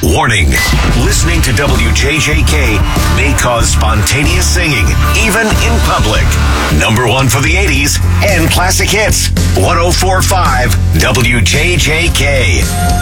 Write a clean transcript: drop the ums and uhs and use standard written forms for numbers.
Warning, listening to WJJK may cause spontaneous singing, even in public. Number one for the 80s and classic hits, 104.5 WJJK.